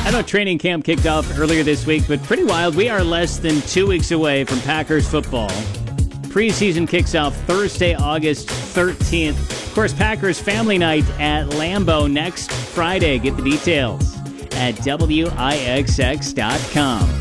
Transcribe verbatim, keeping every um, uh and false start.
I know training camp kicked off earlier this week, but pretty wild. We are less than two weeks away from Packers football. Preseason kicks off Thursday, August thirteenth. Of course, Packers Family Night at Lambeau next Friday. Get the details at W I X X dot com.